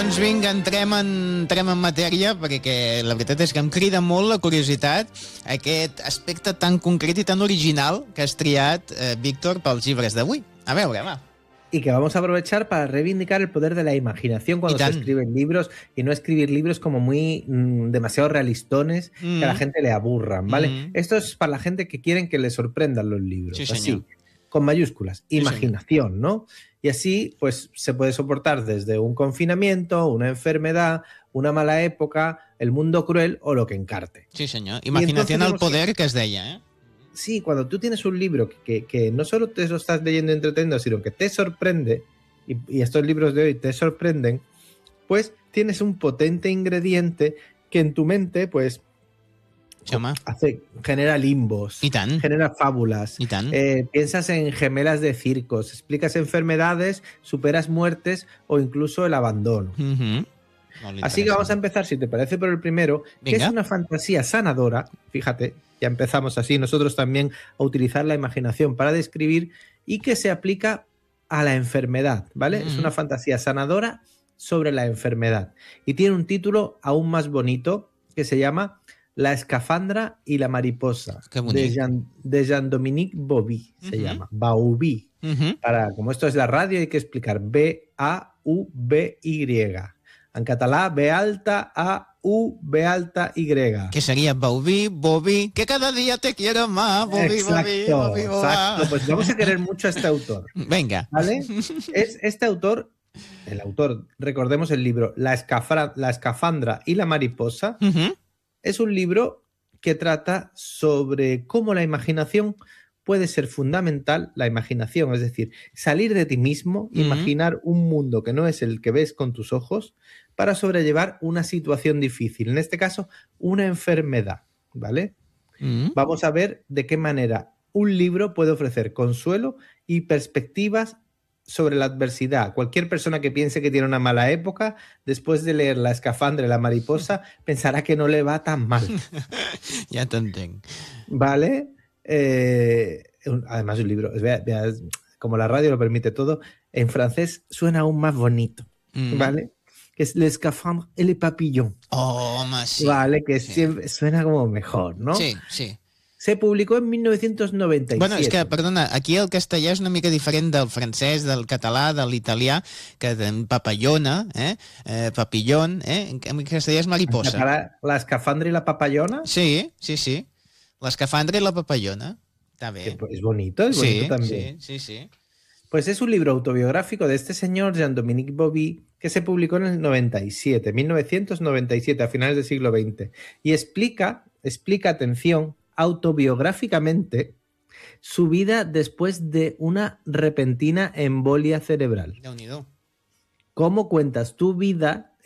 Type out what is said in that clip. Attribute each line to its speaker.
Speaker 1: Doncs vinga, entrem en matèria, perquè la veritat és que em crida molt la curiositat aquest aspecte tan concret i tan original que has triat, Víctor, pels llibres d'avui. A veure, va.
Speaker 2: Y que vamos a aprovechar para reivindicar el poder de la imaginación cuando se escriben libros y no escribir libros como muy demasiado realistones que a la gente le aburran, ¿vale? Esto es para la gente que quieren que le sorprendan los libros,
Speaker 1: sí,
Speaker 2: así, con mayúsculas, imaginación, ¿no? Y así, pues, se puede soportar desde un confinamiento, una enfermedad, una mala época, el mundo cruel o lo que encarte.
Speaker 1: Sí, senyor. Imaginación al poder, que es deia, ¿eh?
Speaker 2: Sí, cuando tú tienes un libro que no solo te lo estás leyendo y entreteniendo, sino que te sorprende, y estos libros de hoy te sorprenden, pues tienes un potente ingrediente que en tu mente, pues, genera limbos, genera fábulas, piensas en gemelas de circos, explicas enfermedades, superas muertes o incluso el abandono. Así que vamos a empezar, si te parece, por el primero, que es una fantasía sanadora. Fíjate, ya empezamos así nosotros también a utilizar la imaginación para describir y que se aplica a la enfermedad, ¿vale? Es una fantasía sanadora sobre la enfermedad y tiene un título aún más bonito que se llama La escafandra y la mariposa, de Jean-Dominique Bauby, se llama, Bauby. Como esto es la radio, hay que explicar B-A-U-B-Y. En català, B-A-U-B-Y.
Speaker 1: Que sería Bauby, que cada día te quiero más, Bauby.
Speaker 2: Exacto. Pues vamos a querer mucho a este autor.
Speaker 1: Venga.
Speaker 2: ¿Vale? Este autor, el autor, recordemos el libro La escafandra y la mariposa, es un libro que trata sobre cómo la imaginación puede ser fundamental, la imaginación, es decir, salir de ti mismo, imaginar un mundo que no es el que ves con tus ojos para sobrellevar una situación difícil, en este caso, una enfermedad, ¿vale? Vamos a ver de qué manera un libro puede ofrecer consuelo y perspectivas sobre la adversidad. Cualquier persona que piense que tiene una mala época, después de leer La escafandra y la mariposa, pensará que no le va tan mal.
Speaker 1: Ya te entiendo.
Speaker 2: ¿Vale? Además un libro, como la radio lo permite todo, en francés suena aún más bonito, ¿vale? Que es l'escafandre et le papillon.
Speaker 1: Oh, sí.
Speaker 2: Vale, que siempre suena como mejor, ¿no?
Speaker 1: Sí.
Speaker 2: Se publicó en 1997.
Speaker 1: Bueno, és que, perdona, aquí el castellà és una mica diferent del francès, del català, de l'italià, que en papallona, papillon, en castellà és mariposa.
Speaker 2: ¿L'escafandra y la papallona?
Speaker 1: Sí. L'escafandra y la papallona. Está bien.
Speaker 2: Es bonito también.
Speaker 1: Sí.
Speaker 2: Pues es un libro autobiográfico de este señor, Jean-Dominique Bauby, que se publicó en el 1997, a finales del siglo XX. Y explica, atención, autobiográficamente su vida después de una repentina embolia cerebral.
Speaker 1: Déu-n'hi-do.
Speaker 2: ¿Cómo cuentas tu vida